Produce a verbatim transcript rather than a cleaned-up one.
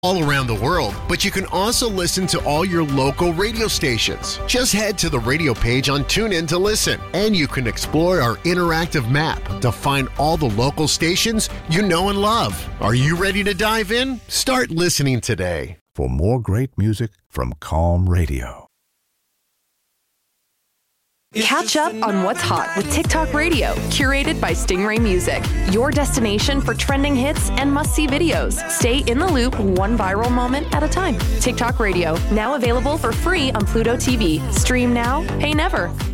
all around the world, but you can also listen to all your local radio stations. Just head to the radio page on TuneIn to listen, and you can explore our interactive map to find all the local stations you know and love. Are you ready to dive in? Start listening today. For more great music from Calm Radio. Catch up on what's hot with TikTok Radio, curated by Stingray Music. Your destination for trending hits and must-see videos. Stay in the loop one viral moment at a time. TikTok Radio, now available for free on Pluto T V. Stream now, pay never.